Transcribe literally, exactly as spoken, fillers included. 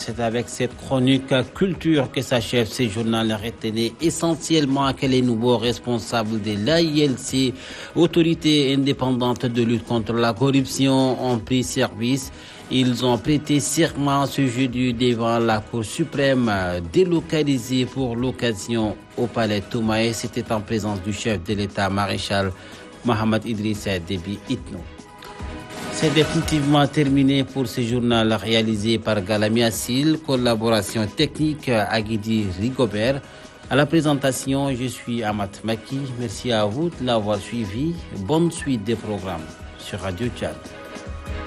c'est avec cette chronique culture que s'achève ce journal. Retenez essentiellement que les nouveaux responsables de l'A I L C, autorité indépendante de lutte contre la corruption, ont pris service. Ils ont prêté serment ce jeudi devant la Cour suprême, délocalisée pour l'occasion au Palais Toumaï. C'était en présence du chef de l'État, maréchal Mohamed Idrissa Déby Itno. C'est définitivement terminé pour ce journal réalisé par Galami Assil, collaboration technique Aguidi Rigobert. À la présentation, je suis Amat Maki. Merci à vous de l'avoir suivi. Bonne suite des programmes sur Radio Tchad.